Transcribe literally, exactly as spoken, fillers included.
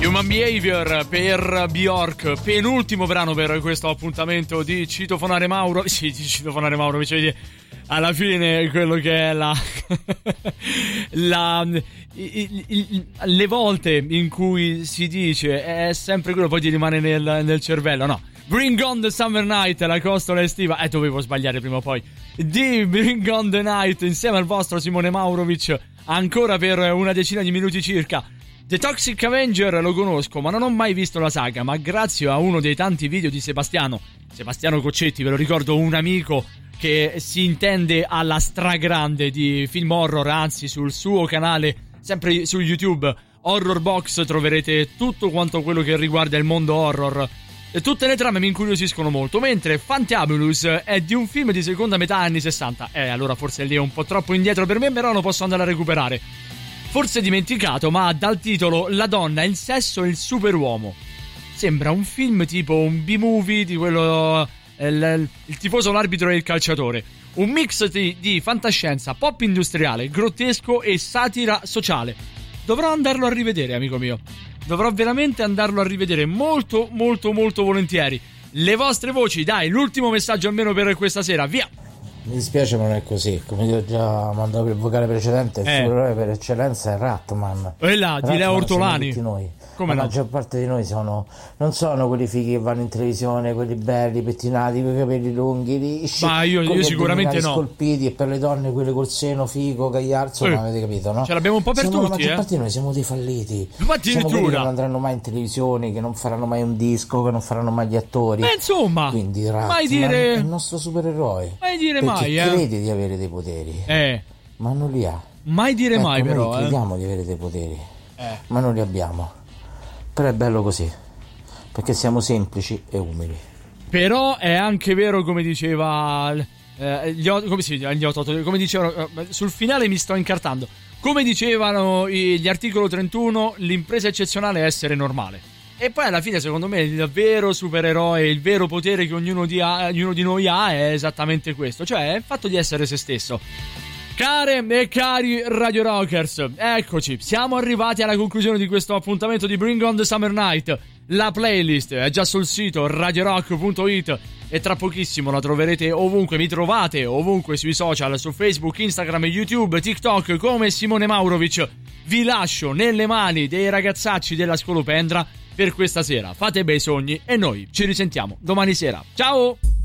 Human Behavior per Bjork, penultimo brano per questo appuntamento di Citofonare Mauro. Sì, di Citofonare Mauro, cioè, alla fine quello che è la, la il, il, le volte in cui si dice è sempre quello, poi ti rimane nel, nel cervello, no? Bring on the Summer Night, la costola estiva. Eh, dovevo sbagliare prima o poi. Di Bring on the Night insieme al vostro Simone Maurovic, ancora per una decina di minuti circa. The Toxic Avenger lo conosco, ma non ho mai visto la saga, ma grazie a uno dei tanti video di Sebastiano, Sebastiano Coccetti, ve lo ricordo, un amico che si intende alla stragrande di film horror, anzi sul suo canale, sempre su YouTube, Horror Box, troverete tutto quanto quello che riguarda il mondo horror. E tutte le trame mi incuriosiscono molto, mentre Fantabulous è di un film di seconda metà anni sessanta. Eh, allora forse lì è un po' troppo indietro per me, però lo posso andare a recuperare. Forse dimenticato, ma dal titolo La donna, il sesso e il superuomo. Sembra un film tipo un B-movie di quello... Il, il tifoso, l'arbitro e il calciatore. Un mix di, di fantascienza, pop industriale, grottesco e satira sociale. Dovrò andarlo a rivedere, amico mio. Dovrò veramente andarlo a rivedere molto, molto, molto volentieri. Le vostre voci, dai, l'ultimo messaggio almeno per questa sera, via! Mi dispiace, ma non è così. Come ti ho già mandato per il vocale precedente, il eh. supereroe per eccellenza è Ratman. E là, di Leo Ortolani. Noi. Come la no? maggior parte di noi sono non sono quelli fighi che vanno in televisione, quelli belli, pettinati, con i capelli lunghi, lisci, ma io, io sicuramente no. Scolpiti, e per le donne quelle col seno figo, gagliarzo, eh. ma avete capito, no? Ce l'abbiamo un po' per siamo, tutti, la maggior eh? parte di noi siamo dei falliti. Ma siamo quelli che non andranno mai in televisione, che non faranno mai un disco, che non faranno mai gli attori. Ma insomma, quindi Ratman mai dire... è il nostro supereroe. Mai dire perché mai, eh? crede di avere dei poteri, eh. ma non li ha. Mai dire ecco, mai, però. Noi eh. crediamo di avere dei poteri, eh. ma non li abbiamo. Però è bello così, perché siamo semplici e umili. Però è anche vero, come diceva eh, gli, come, sì, gli otto, come dicevano, eh, sul finale mi sto incartando. Come dicevano gli articolo trentuno, l'impresa eccezionale è essere normale. E poi alla fine, secondo me, il vero supereroe, il vero potere che ognuno di, ha, ognuno di noi ha è esattamente questo, cioè il fatto di essere se stesso. Care e cari Radio Rockers, eccoci, siamo arrivati alla conclusione di questo appuntamento di Bring on the Summer Night. La playlist è già sul sito radio rock punto it e tra pochissimo la troverete ovunque, mi trovate ovunque sui social, su Facebook, Instagram, YouTube, TikTok come Simone Maurovic. Vi lascio nelle mani dei ragazzacci della Scolopendra per questa sera. Fate bei sogni e noi ci risentiamo domani sera. Ciao!